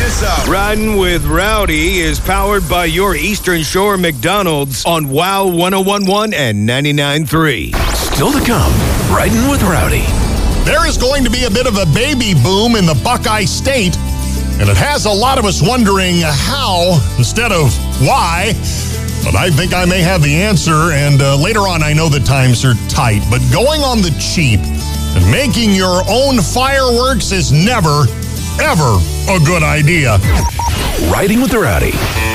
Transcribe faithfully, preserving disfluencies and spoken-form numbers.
this up. Riding with Rowdy is powered by your Eastern Shore McDonald's on WOW ten eleven and ninety-nine point three. Still to come, Riding with Rowdy. There is going to be a bit of a baby boom in the Buckeye State, and it has a lot of us wondering how instead of why. But I think I may have the answer, and uh, later on I know the times are tight. But going on the cheap and making your own fireworks is never, ever a good idea. Riding with Rowdy.